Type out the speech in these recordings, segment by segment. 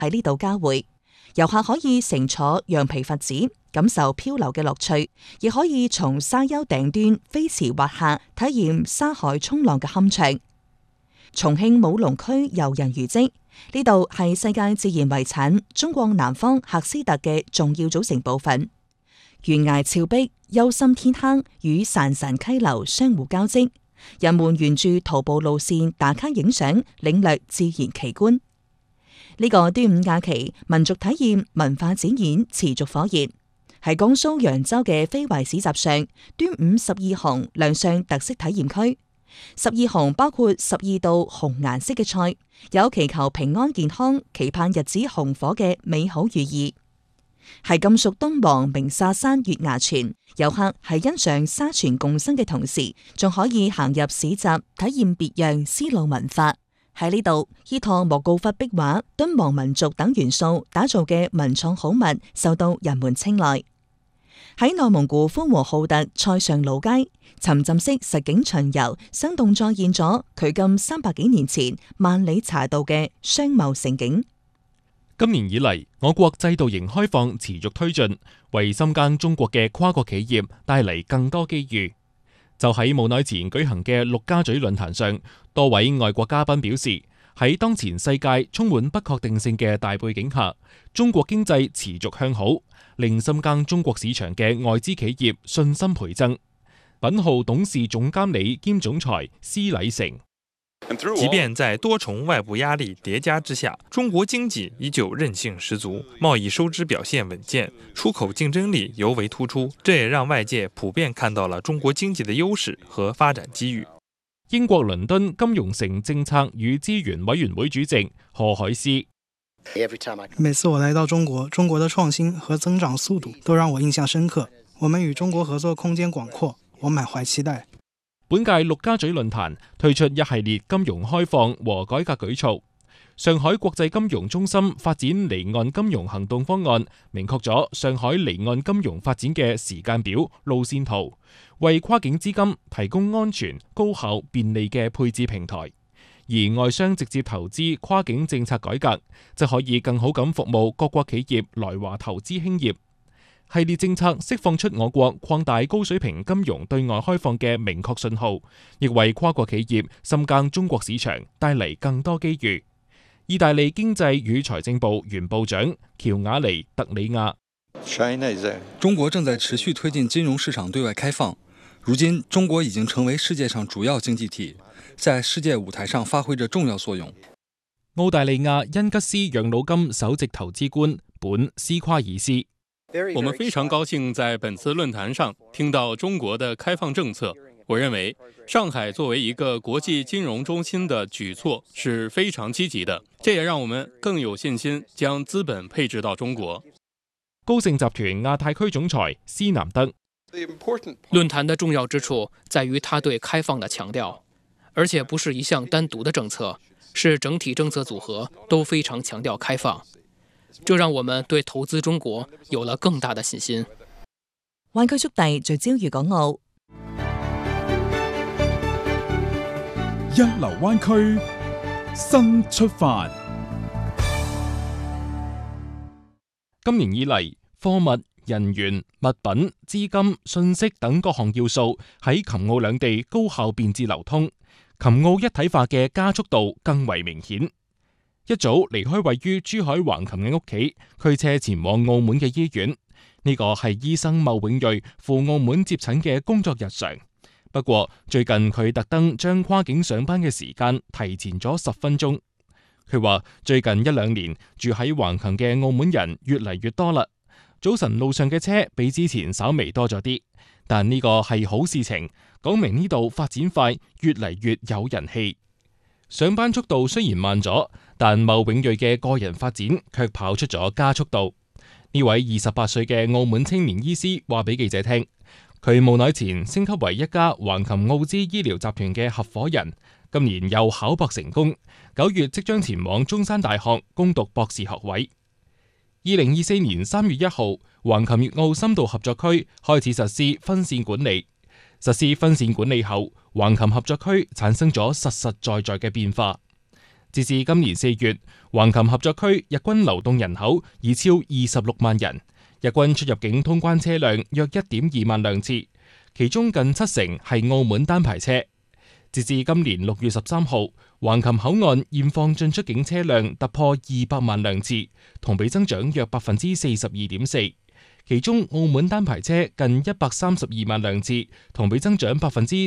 喺呢度交匯。遊客可以乘坐羊皮筏子，感受漂流嘅樂趣，亦可以從沙丘頂端飛馳滑下，體驗沙海衝浪嘅酣暢。重慶武隆區遊人遺跡，呢度係世界自然遺產中國南方喀斯特嘅重要組成部分。懸崖峭壁、幽深天坑與潺潺溪流相互交織，人們沿住徒步路線打卡影相，領略自然奇觀。呢個端午假期，民族體驗文化展演持續火熱。喺江蘇揚州嘅非遺市集上，端午十二紅亮相特色體驗區。十二紅包括12道紅顏色嘅菜，有祈求平安健康、期盼日子紅火嘅美好寓意。喺甘肅敦煌鳴沙山月牙泉，遊客喺欣賞沙傳共生嘅同時，仲可以行入市集體驗別樣絲路文化。喺呢度，依託莫高窟壁畫、敦煌民族等元素打造嘅文創好物受到人們青睞。喺內蒙古呼和浩特塞上老街，沉浸式實景巡遊生動再現咗距今300幾年前萬里茶道嘅商貿盛景。 今年以嚟，我國制度型開放持續推進，為深耕中國嘅跨國企業帶嚟更多機遇。就喺冇耐前舉行嘅陸家嘴論壇上，多位外國嘉賓表示，喺當前世界充滿不確定性嘅大背景下，中國經濟持續向好，令深耕中國市場嘅外資企業信心倍增。品號董事總監理兼總裁施禮成， 即便在多重外部壓力疊加之下，中國經濟依舊韌性十足，貿易收支表現穩健，出口競爭力尤為突出，這也讓外界普遍看到了中國經濟的優勢和發展機遇。 英國倫敦金融城政策與資源委員會主席何海思， 每次我來到中國，中國的創新和增長速度都讓我印象深刻。我們與中國合作空間廣闊，我滿懷期待。 本屆陸家嘴論壇推出一系列金融開放和改革舉措。上海國際金融中心發展離岸金融行動方案，明確咗上海離岸金融發展嘅時間表、路線圖，為跨境資金提供安全、高效、便利嘅配置平台。而外商直接投資跨境政策改革，就可以更好咁服務各國企業來華投資興業。系列政策釋放出我國擴大高水平金融對外開放嘅明確信號，亦為跨國企業深耕中國市場帶嚟更多機遇。意大利經濟與財政部原部長喬瓦尼特里亞， 中國正在持續推進金融市場對外開放，如今中國已經成為世界上主要經濟體，在世界舞台上發揮着重要作用。 澳大利亞恩吉斯養老金首席投資官本斯夸爾斯， 我們非常高興在本次論壇上聽到中國的開放政策。我認為上海作為一個國際金融中心的舉措是非常積極的，這也讓我們更有信心將資本配置到中國。 高盛集團亞太區總裁施南德， 論壇的重要之處在於它對開放的強調，而且不是一項單獨的政策，是整體政策組合都非常強調開放。這讓我們對投資中國有了更大的信心。 灣區速遞聚焦粵港澳， 一流灣區新出發。 今年以嚟，貨物、人員、物品、資金、信息等各項要素喺琴澳兩地高效便捷流通，琴澳一體化嘅加速度更為明顯。一早離開位於珠海橫琴嘅屋企，驅車前往澳門嘅醫院。呢個係醫生牟永瑞赴澳門接診嘅工作日常。不過最近佢特登將跨境上班嘅時間提前咗10分鐘。佢話最近1-2年住喺橫琴嘅澳門人越嚟越多啦。早晨路上嘅車比之前稍微多咗啲，但呢個係好事情，講明呢度發展快，越嚟越有人氣。上班速度雖然慢咗，但牟永瑞嘅個人發展卻跑出咗加速度。呢位28歲嘅澳門青年醫師話俾記者聽，佢無耐前升級為一家橫琴澳資醫療集團嘅合夥人，今年又考博成功，9月即將前往中山大學攻讀博士學位。2024年3月1號，橫琴粵澳深度合作區開始實施分線管理。實施分線管理後，橫琴合作區產生咗實實在在嘅變化。 截至今年4月，橫琴合作區日均流動人口已超26萬人，日均出入境通關車輛約1.2萬輛次，其中近70%係澳門單牌車。截至今年6月13號，橫琴口岸現況進出境車輛突破200萬輛次，同比增長約42.4%，其中澳門單牌車近132萬輛次，同比增長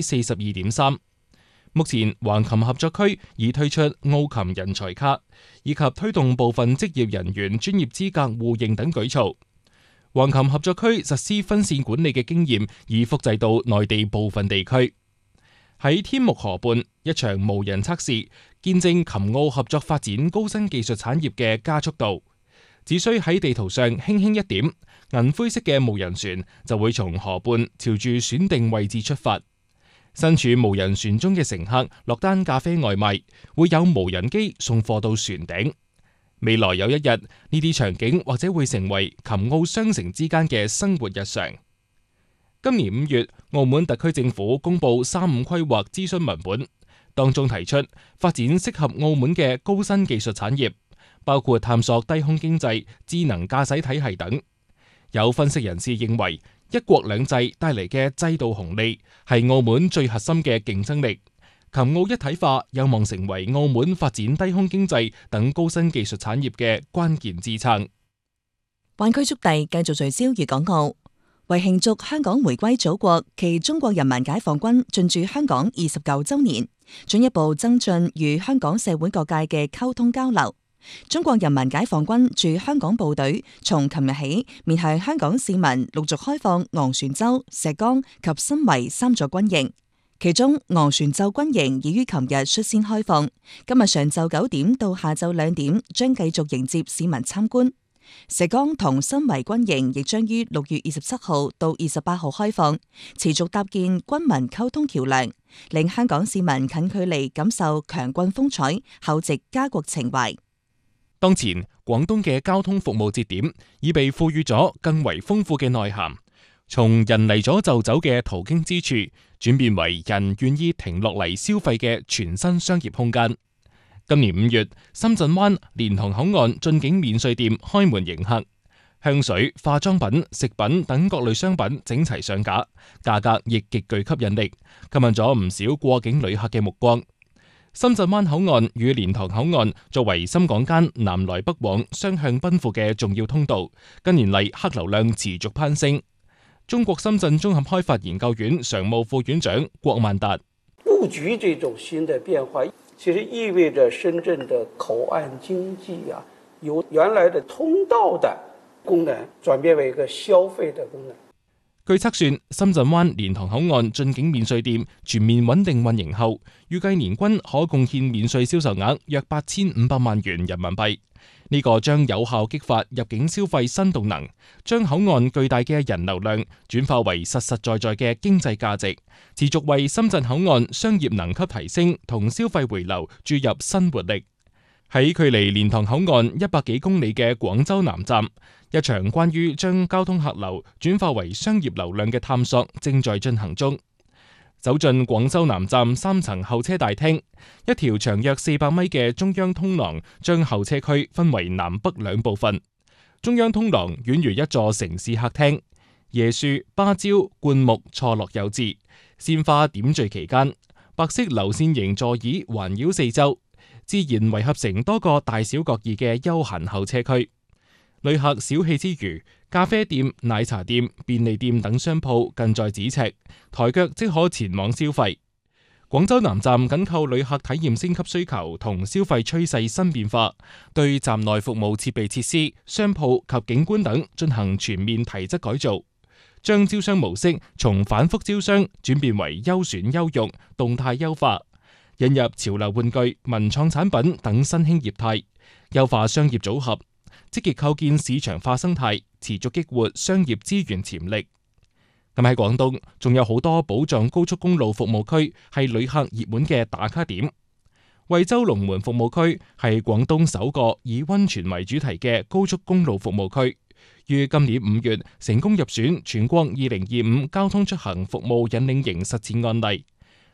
42.3%。目前橫琴合作區已推出澳琴人才卡，以及推動部分職業人員專業資格互認等舉措。橫琴合作區實施分線管理嘅經驗已複製到內地部分地區。喺天目河畔，一場無人測試見證琴澳合作發展高新技術產業嘅加速度。只需喺地圖上輕輕一點，銀灰色嘅無人船就會從河畔朝住選定位置出發。身處無人船中嘅乘客落單咖啡外賣，會有無人機送貨到船頂。未來有一日，呢啲場景或者會成為琴澳雙城之間嘅生活日常。今年5月，澳門特區政府公布3.5規劃諮詢文本，當中提出發展適合澳門嘅高新技術產業，包括探索低空經濟、智能駕駛體系等。有分析人士認為，一國兩制帶嚟嘅制度紅利係澳門最核心嘅競爭力，琴澳一體化有望成為澳門發展低空經濟等高新技術產業嘅關鍵支撐。 灣區速遞繼續聚焦粵港澳，為慶祝香港回歸祖國暨中國人民解放軍進駐香港29週年，進一步增進與香港社會各界嘅溝通交流。中國人民解放軍駐香港部隊從琴日起面向香港市民陸續開放昂船洲、石崗及新圍3座軍營，其中昂船洲軍營已於琴日率先開放，今日上晝9點到下晝2點將繼續迎接市民參觀。石崗同新圍軍營亦將於6月27號到28號開放，持續搭建軍民溝通橋樑，令香港市民近距離感受強軍風采、厚植家國情懷。 當前廣東嘅交通服務節點已被賦予咗更為豐富嘅內涵，從人嚟咗就走嘅途經之處，轉變為人願意停落嚟消費嘅全新商業空間。今年5月，深圳灣蓮塘口岸進境免稅店開門迎客，香水、化妝品、食品等各類商品整齊上架，價格亦極具吸引力，吸引咗唔少過境旅客嘅目光。深圳灣口岸與蓮塘口岸作為深港間南來北往雙向奔赴嘅重要通道，近年嚟客流量持續攀升。中國深圳綜合開發研究院常務副院長郭萬達： 布局這種新的變化，其實意味着深圳的口岸經濟由原來的通道的功能轉變為一個消費的功能。 據測算，深圳灣蓮塘口岸進境免稅店全面穩定運營後，預計年均可貢獻免稅銷售額約8500萬元人民幣。呢個將有效激發入境消費新動能，將口岸巨大嘅人流量轉化為實實在在嘅經濟價值，持續為深圳口岸商業能級提升同消費回流注入新活力。喺距離蓮塘口岸100幾公里嘅廣州南站，一場關於將交通客流轉化為商業流量嘅探索正在進行中。走進廣州南站3層候車大廳，一條長約400米嘅中央通廊將候車區分為南北兩部分。中央通廊宛如一座城市客廳，椰樹、芭蕉、灌木錯落有致，鮮花點綴其間，白色流線型座椅環繞四周，自然圍合成多個大小各異嘅休閒候車區。旅客小憩之餘，咖啡店、奶茶店、便利店等商鋪近在咫尺，抬腳即可前往消費。廣州南站緊扣旅客體驗升級需求同消費趨勢新變化，對站內服務設備設施、商鋪及景觀等進行全面提質改造，將招商模式從反覆招商轉變為優選優用、動態優化，引入潮流玩具、文創產品等新興業態，優化商業組合，積極構建市場化生態，持續激活商業資源潛力。咁喺廣東，仲有好多寶藏高速公路服務區係旅客熱門嘅打卡點。惠州龍門服務區係廣東首個以溫泉為主題嘅高速公路服務區，於今年5月成功入選全國2025交通出行服務引領型實踐案例。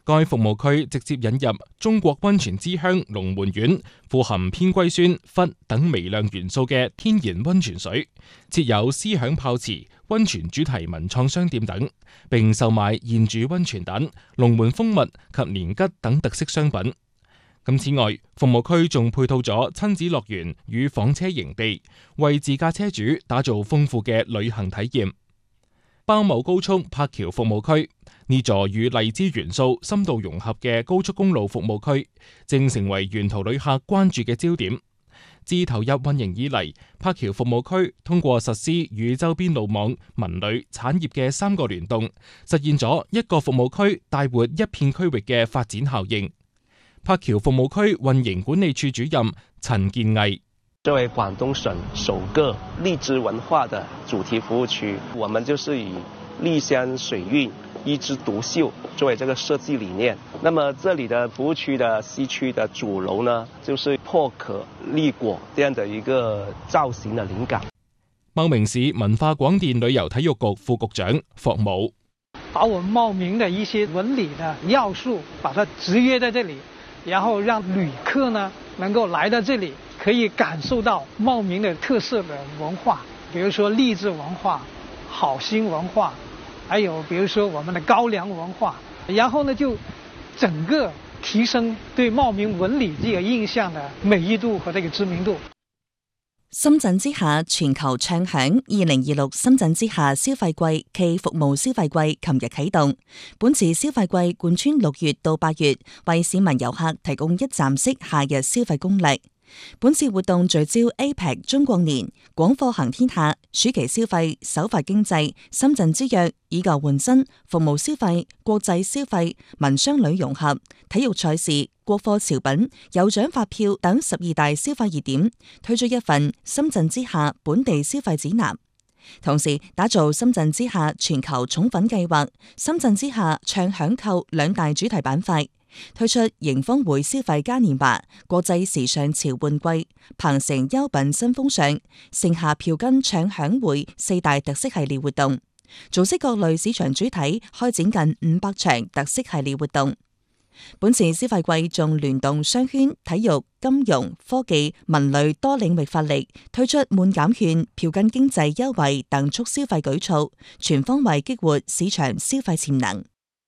該服務區直接引入中國溫泉之鄉龍門縣富含偏硅酸、氟等微量元素嘅天然溫泉水，設有思響泡池、溫泉主題文創商店等，並售賣現煮溫泉蛋、龍門蜂蜜及年桔等特色商品。此外，服務區仲配套咗親子樂園與房車營地，為自駕車主打造豐富嘅旅行體驗。包某高速柏橋服務區，呢座與荔枝元素深度融合嘅高速公路服務區，正成為沿途旅客關注嘅焦點。自投入運營以嚟，柏橋服務區通過實施與周邊路網、文旅、產業嘅3個聯動，實現咗一個服務區帶活一片區域嘅發展效應。柏橋服務區運營管理處主任陳建毅： 作為廣東省首個荔枝文化的主題服務區，我們就是以荔香水韻、一枝獨秀作為這個設計理念。那麼這裡的服務區的西區的主樓呢，就是破殼立果這樣的一個造型的靈感。 茂名市文化廣電旅遊體育局副局長霍武： 把我們茂名的一些文理的要素，把它集約在這裡。然後讓旅客呢能夠來到這裡，可以感受到茂名的特色的文化，比如說荔枝文化、好心文化，還有比如說我們的高粱文化，然後呢就整個提升對茂名文理這個印象的美譽度和這個知名度。 深圳之夏全球暢享2026深圳之夏消費季暨服務消費季琴日啟動，本次消費季貫穿6月到8月，為市民遊客提供一站式夏日消費攻略。本次活動聚焦 APEC 中國年、廣貨行天下、暑期消費、首發經濟、深圳之約、以舊換新、服務消費、國際消費、民商旅融合、體育賽事、國貨潮品、有獎發票等12大消費熱點，推出一份深圳之夏本地消費指南。同時打造深圳之夏全球寵粉計劃、深圳之夏暢享購2大主題板塊，推出迎峰會消費嘉年華、國際時尚潮換季、鵬城優品新風尚、盛夏票根暢享會4大特色系列活動，組織各類市場主體開展近500場特色系列活動。本次消費季仲聯動商圈、體育、金融、科技、文旅多領域發力，推出滿減券、票根經濟優惠等促消費舉措，全方位激活市場消費潛能。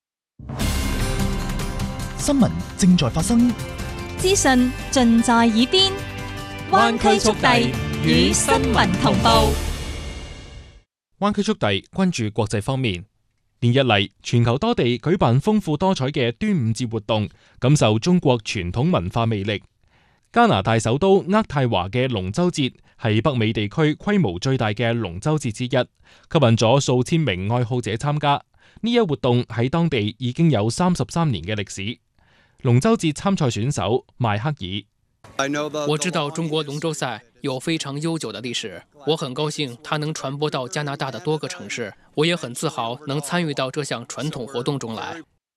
新聞正在發生， 資訊盡在耳邊，灣區速遞與新聞同步。 灣區速遞關注國際方面。連日嚟，全球多地舉辦豐富多彩嘅端午節活動，感受中國傳統文化魅力。加拿大首都渥太華嘅龍舟節係北美地區規模最大嘅龍舟節之一，吸引咗數千名愛好者參加。呢一活動喺當地已經有33年嘅歷史。龍舟節參賽選手邁克爾： 我知道中國龍舟賽有非常悠久的歷史，我很高興它能傳播到加拿大的多個城市，我也很自豪能參與到這項傳統活動中來。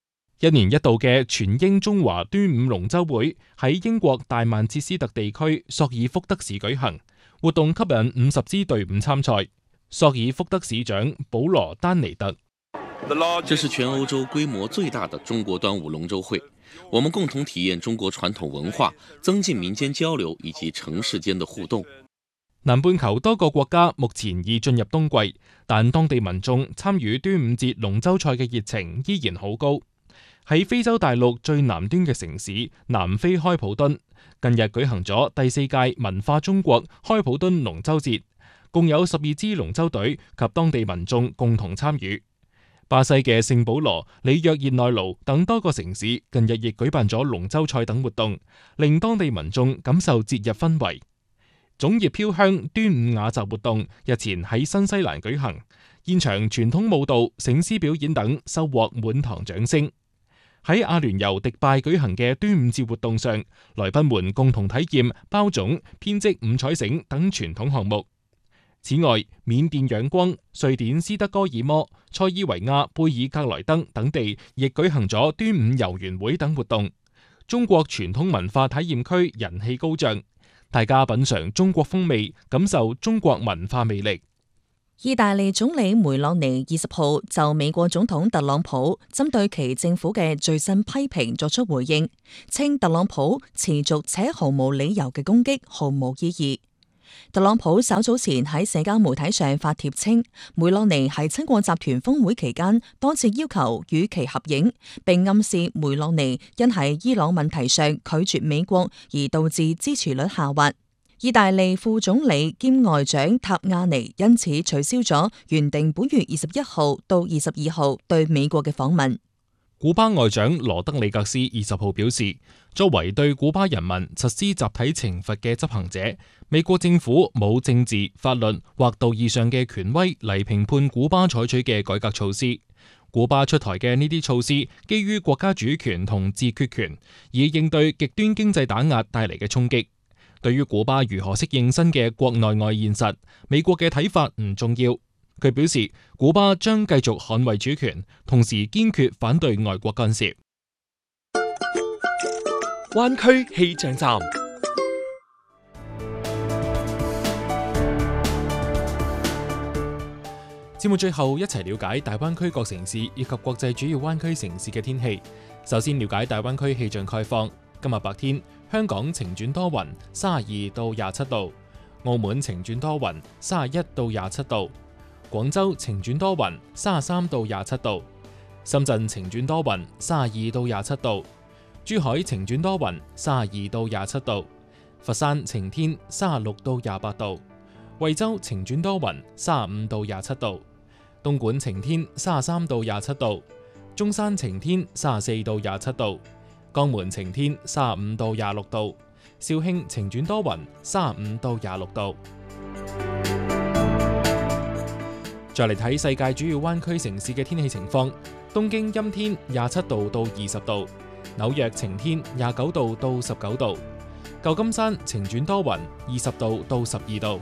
1年1度嘅全英中華端午龍舟會喺英國大曼徹斯特地區索爾福德市舉行，活動吸引50支隊伍參賽。索爾福德市長保羅丹尼特： 這是全歐洲規模最大的中國端午龍舟會，我們共同體驗中國傳統文化，增進民間交流以及城市間的互動。 南半球多個國家目前已進入冬季，但當地民眾參與端午節龍舟賽嘅熱情依然好高。喺非洲大陸最南端嘅城市南非開普敦，近日舉行咗第4屆文化中國開普敦龍舟節，共有12支龍舟隊及當地民眾共同參與。巴西嘅聖保羅、里約熱內盧等多個城市近日亦舉辦咗龍舟賽等活動，令當地民眾感受節日氛圍。粽葉飄香端午雅集活動日前喺新西蘭舉行，現場傳統舞蹈、醒獅表演等收穫滿堂掌聲。喺阿聯酋迪拜舉行嘅端午節活動上，來賓們共同體驗包粽、編織五彩繩等傳統項目。此外，緬甸仰光、瑞典斯德哥爾摩、塞爾維亞貝爾格萊登等地亦舉行咗端午遊園會等活動。中國傳統文化體驗區人氣高漲，大家品嘗中國風味，感受中國文化魅力。 意大利總理梅洛尼20號就美國總統特朗普針對其政府嘅最新批評作出回應，稱特朗普持續且毫無理由嘅攻擊毫無意義。特朗普稍早前喺社交媒體上發帖稱，梅洛尼喺七國集團峰會期間多次要求與其合影，並暗示梅洛尼因喺伊朗問題上拒絕美國而導致支持率下滑。意大利副總理兼外長塔亞尼因此取消咗原定本月21號到22號對美國嘅訪問。 古巴外長羅德里格斯20號表示，作為對古巴人民實施集體懲罰嘅執行者，美國政府冇政治、法律或道義上嘅權威嚟評判古巴採取嘅改革措施。古巴出台嘅呢啲措施基於國家主權同自決權，以應對極端經濟打壓帶嚟嘅衝擊。對於古巴如何適應新嘅國內外現實，美國嘅睇法唔重要。佢表示，古巴將繼續捍衛主權，同時堅決反對外國干涉。 灣區氣象站， 節目最後一齊了解大灣區各城市以及國際主要灣區城市嘅天氣。首先了解大灣區氣象概況。今日白天，香港晴轉多雲，32到27度；澳門晴轉多雲，31到27度；廣州晴轉多雲，33到27度；深圳晴轉多雲，32到27度；珠海晴轉多雲，32到27度；佛山晴天，36到28度；惠州晴轉多雲，35到27度；東莞晴天，33到27度；中山晴天，34到27度；江門晴天，35到26度；肇慶晴轉多雲，35到26度。再嚟睇世界主要灣區城市嘅天氣情況：東京陰天27度到20度；紐約晴天29度到19度；舊金山晴轉多雲20度到12度。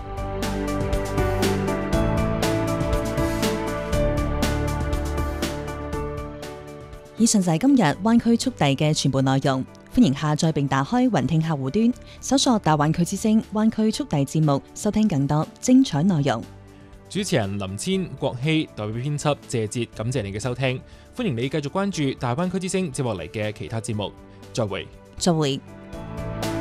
以上就係今日灣區速遞嘅全部內容，歡迎下載並打開雲聽客戶端，搜索大灣區之聲灣區速遞節目，收聽更多精彩內容。 主持人林千、郭希代表編輯謝哲，感謝你嘅收聽，歡迎你繼續關注大灣區之聲接落嚟嘅其他節目，再會。